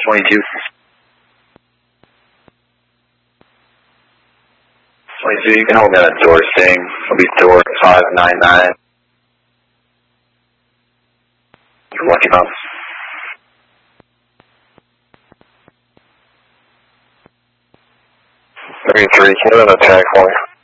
22. 22, you can hold me on a door sting. It'll be door 599. You're lucky mounts. 33, can you run an attack for me?